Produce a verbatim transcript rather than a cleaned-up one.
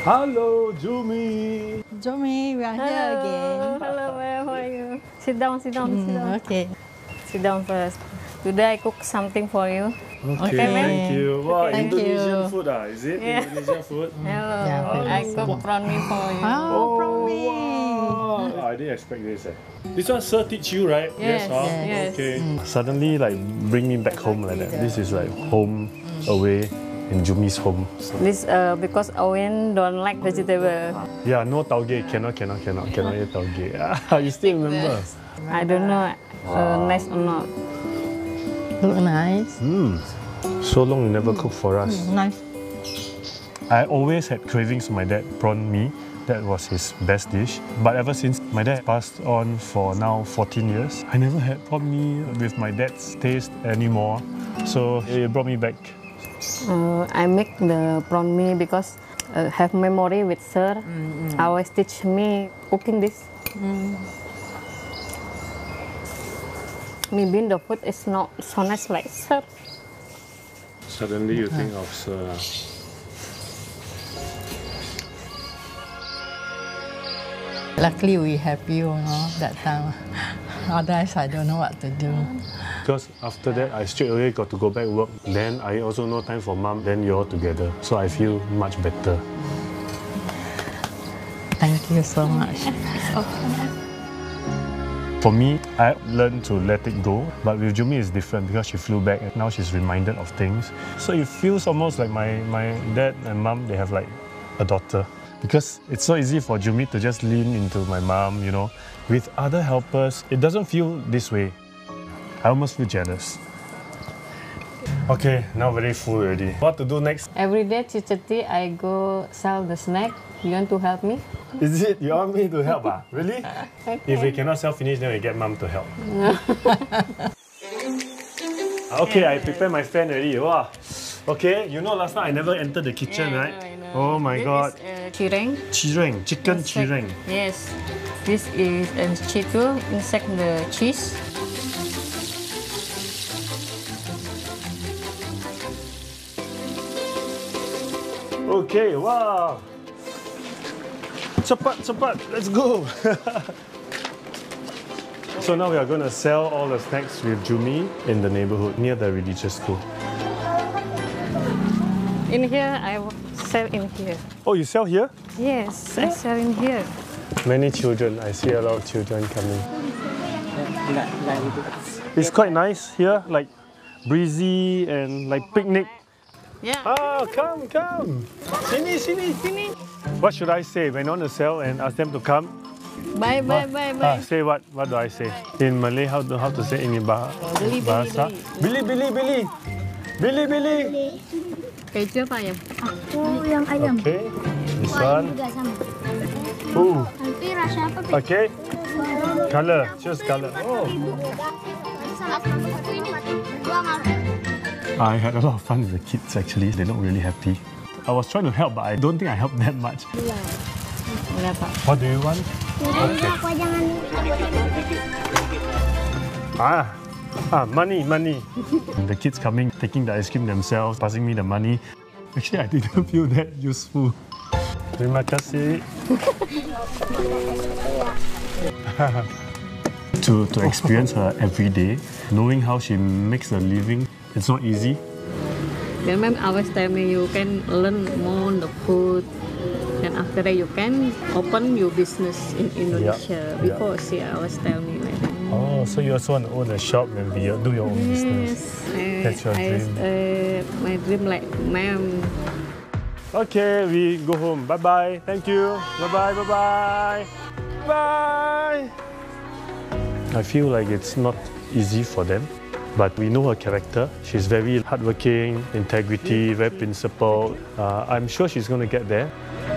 Hello, Jumi. Jumi, we are Hello. here again. Hello, ma'am. How are you? Sit down, sit down, Mm, sit down. okay. Sit down first. Today I cook something for you. Okay, Okay, ma'am. thank you. Wow, Thank Indonesian you. food, ah? Is it? Yeah. Indonesian food? Hello. Yeah. I cook prawn mee for you. Oh, from me. wow. I didn't expect this. Eh. This one Sir teach you, right? Yes, huh? yes. Okay. Suddenly, like, bring me back home like that. This is like home away in Jumi's home. So, This uh, because Owen don't like vegetable. yeah, no tauge. Cannot, cannot, cannot, cannot eat tauge. You still remember? I don't know uh, nice or not. Look nice. Hmm. So long you never cook for us. Nice. I always had cravings for my dad prawn mee. That was his best dish. But ever since my dad passed on for now fourteen years, I never had prawn mee with my dad's taste anymore. So it brought me back. Uh, I make the prawn mee because uh, have memory with sir. Mm, Always teach me cooking this. mm. Maybe the food is not so nice like sir. Suddenly you think of Sir. Luckily we have you, no, that time. Otherwise, I don't know what to do. Because after that, I straight away got to go back work. Then I also no time for mom. Then you're all together. So I feel much better. Thank you so much. For me, I learned to let it go. But with Jumi, it's different because she flew back and now she's reminded of things. So it feels almost like my, my dad and mom, they have like a daughter. Because it's so easy for Jumi to just lean into my mom, you know. With other helpers, it doesn't feel this way. I almost feel jealous. Okay, now very full already. What to do next? Every day, Chicheti, I go sell the snack. You want to help me? Is it you want me to help? Ah? Really? If we cannot sell finish, then we get mom to help. Okay, I prepare my fan already. Wow. Okay, you know last time I never entered the kitchen, Yeah, I right? know, I know. Oh my This god. is, uh, cireng. Cireng, chicken cireng. Yes. This is a chitu insect the cheese. Okay, wow. Cepat, cepat, let's go. So now we are going to sell all the snacks with Jumi in the neighborhood near the religious school. In here, I will sell in here. Oh, you sell here? Yes, I sell in here. Many children. I see a lot of children coming. It's quite nice here, like breezy and like picnic. Yeah. Oh, come, come. Sini, sini, sini. What should I say when I want to sell and ask them to come? Bye, bye, bye, Ah, bye. say what? What do I say? In Malay, how to, how to say in bah Beli, beli, bahasa? Bili, bili, bili. Bili, bili. Keju apa ya? Oh, yang ayam. Okay, this Oh, ayam one. juga sama. Ooh, Tapi rasa apa? Pi? okay. Color, choose color. Oh. Satu ini dua malam. I had a lot of fun with the kids actually. They look really happy. I was trying to help, but I don't think I helped that much. Berapa? What do you want? Ini aku jangan. Ah, ah, money, money. The kids coming, taking the ice cream themselves, passing me the money. Actually, I didn't feel that useful. Terima kasih. to to experience her every day, knowing how she makes a living, it's not easy. Then ma'am always tell me you can learn more on the food. And after that you can open your business in Indonesia. Yeah, Before she always tell me like that. Oh, so you also want to own a shop and be, do your own business. Yes, That's your I, dream. Uh, my dream like ma'am. Okay, we go home. Bye bye. Thank you. Bye bye. Bye bye. Bye. I feel like it's not easy for them, but we know her character. She's very hardworking, integrity, very principled. Uh, I'm sure she's going to get there.